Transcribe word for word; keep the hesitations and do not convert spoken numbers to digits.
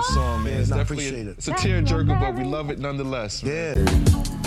that song, man. Yeah, It's no, I definitely appreciate a, it. it's a tearjerker, but we love it nonetheless. Yeah. Man.